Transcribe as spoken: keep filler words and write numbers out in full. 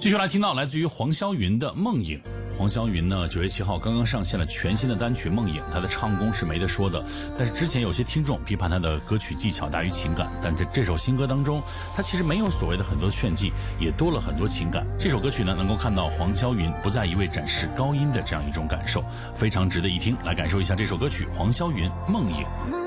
继续来听到来自于黄霄云的《梦影》。黄霄云呢，九月七号刚刚上线了全新的单曲《梦影》，他的唱功是没得说的。但是之前有些听众批判他的歌曲技巧大于情感，但在这首新歌当中，他其实没有所谓的很多炫技，也多了很多情感。这首歌曲呢，能够看到黄霄云不再一味展示高音的这样一种感受，非常值得一听。来感受一下这首歌曲《黄霄云梦影》。